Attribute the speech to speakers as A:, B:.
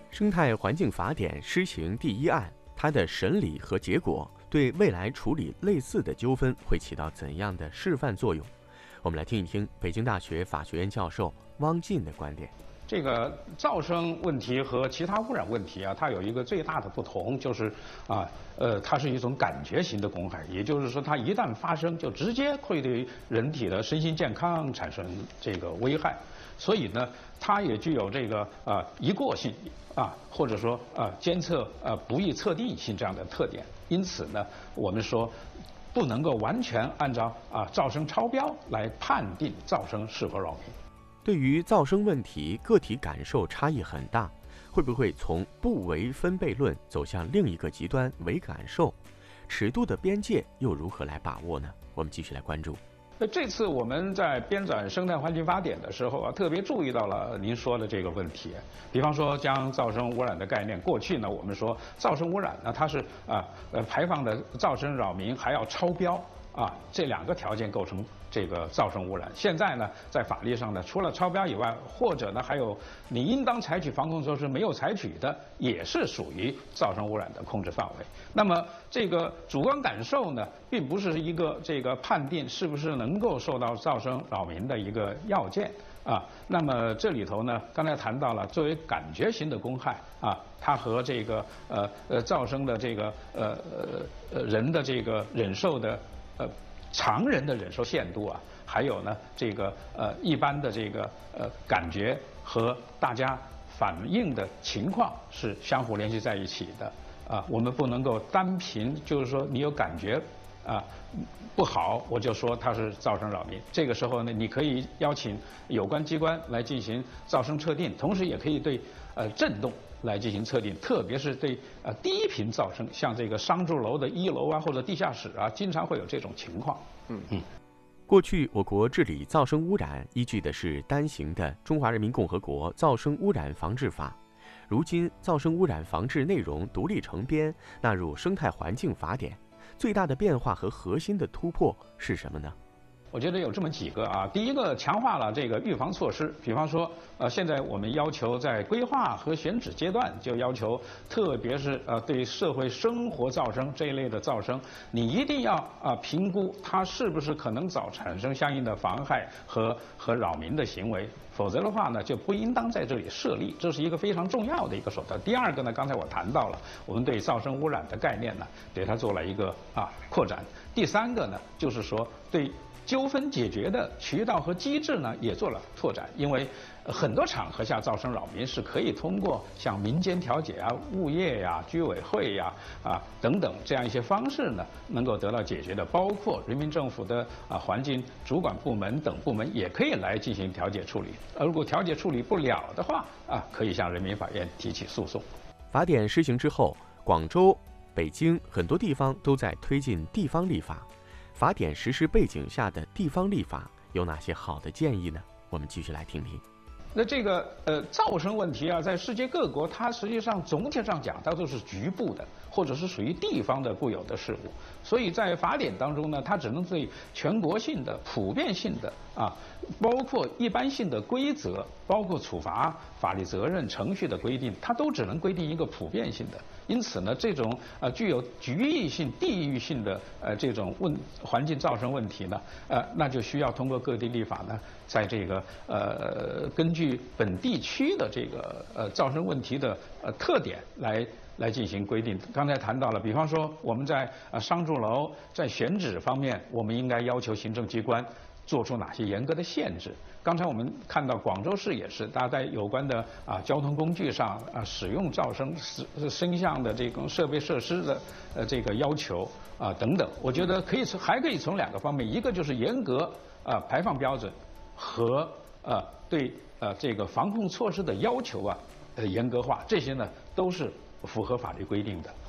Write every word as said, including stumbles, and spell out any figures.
A: 生态环境法典施行第一案，它的审理和结果对未来处理类似的纠纷会起到怎样的示范作用？我们来听一听北京大学法学院教授汪进的观点。
B: 这个噪声问题和其他污染问题啊，它有一个最大的不同，就是啊，呃，它是一种感觉型的公害，也就是说，它一旦发生，就直接会对人体的身心健康产生这个危害。所以呢，它也具有这个啊一过性啊，或者说啊监测啊不易测定性这样的特点。因此呢，我们说不能够完全按照啊噪声超标来判定噪声是否扰民。
A: 对于噪声问题，个体感受差异很大，会不会从不为分贝论走向另一个极端为感受？尺度的边界又如何来把握呢？我们继续来关注。
B: 那这次我们在编纂生态环境法典的时候啊，特别注意到了您说的这个问题。比方说，将噪声污染的概念，过去呢，我们说噪声污染呢，它是啊呃排放的噪声扰民还要超标啊，这两个条件构成这个噪声污染。现在呢，在法律上呢，除了超标以外，或者呢还有你应当采取防控措施没有采取的，也是属于噪声污染的控制范围。那么这个主观感受呢，并不是一个这个判定是不是能够受到噪声扰民的一个要件啊。那么这里头呢，刚才谈到了作为感觉型的公害啊，它和这个呃呃噪声的这个呃呃呃人的这个忍受的呃。常人的忍受限度啊，还有呢，这个呃一般的这个呃感觉和大家反应的情况是相互联系在一起的啊。我们不能够单凭就是说你有感觉啊不好，我就说它是噪声扰民。这个时候呢，你可以邀请有关机关来进行噪声测定，同时也可以对呃震动来进行测定，特别是对呃低频噪声，像这个商住楼的一楼啊或者地下室啊，经常会有这种情况。嗯嗯。
A: 过去我国治理噪声污染依据的是单行的《中华人民共和国噪声污染防治法》，如今噪声污染防治内容独立成编，纳入生态环境法典，最大的变化和核心的突破是什么呢？
B: 我觉得有这么几个啊，第一个强化了这个预防措施，比方说，呃，现在我们要求在规划和选址阶段就要求，特别是呃对社会生活噪声这一类的噪声，你一定要啊评估它是不是可能早产生相应的妨害和和扰民的行为，否则的话呢就不应当在这里设立，这是一个非常重要的一个手段。第二个呢，刚才我谈到了，我们对噪声污染的概念呢，对它做了一个啊扩展。第三个呢，就是说对纠纷解决的渠道和机制呢，也做了拓展。因为很多场合下噪声扰民是可以通过像民间调解啊、物业呀、居委会呀啊等等这样一些方式呢，能够得到解决的。包括人民政府的啊环境主管部门等部门也可以来进行调解处理。而如果调解处理不了的话啊，可以向人民法院提起诉讼。
A: 法典施行之后，广州、北京很多地方都在推进地方立法。法典实施背景下的地方立法有哪些好的建议呢？我们继续来听听。
B: 那这个呃噪声问题啊，在世界各国，它实际上总体上讲，它都是局部的，或者是属于地方的固有的事物。所以在法典当中呢，它只能对全国性的、普遍性的啊，包括一般性的规则，包括处罚、法律责任、程序的规定，它都只能规定一个普遍性的。因此呢，这种呃具有局域性、地域性的呃这种问环境噪声问题呢，呃，那就需要通过各地立法呢，在这个呃根据本地区的这个呃噪声问题的呃特点来来进行规定。刚才谈到了，比方说我们在呃商住楼在选址方面，我们应该要求行政机关做出哪些严格的限制。刚才我们看到广州市也是，大家在有关的啊交通工具上啊使用噪声声像的这种设备设施的呃这个要求啊等等，我觉得可以从还可以从两个方面，一个就是严格啊排放标准和呃对呃这个防控措施的要求啊呃严格化，这些呢都是符合法律规定的。